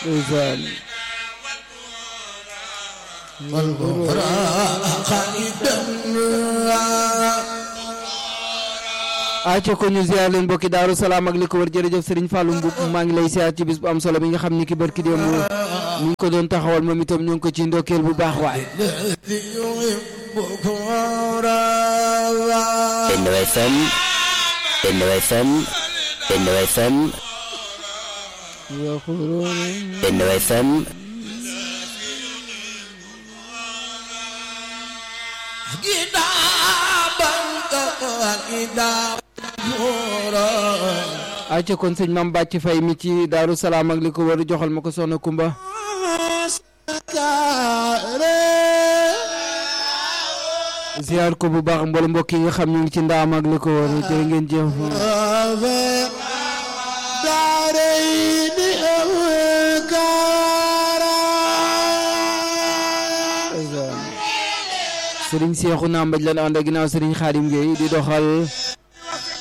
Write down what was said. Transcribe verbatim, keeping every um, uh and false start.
ndeysaan aca ko ñu ziar leen mbokki Daaru Salaam ak li ko wër jërëjëf Serigne Fallou Mboup maa ngi lay ziar ci bis bu am solo bi nga xam ni ki barki démb ñu ngi ko doon taxawal moom itam ñu ngi ko ci ndokkeel bu baax waay Benno F M Benno F M Benno F M Benno F M aca kon sëñ Mame Bàcc Fay mi ci Daaru Salaam ak li ko wër joxal ma ko soxna Kumba ziar ko bu baax mboolem mbokk yi nga xam ñu ngi ci ndaam ak li ko wër jërë ngeen jëf Sëriñ Seexu Naam Mbaj lan ànd ak ginnaaw Sëriñ Xaadim Géey di doxal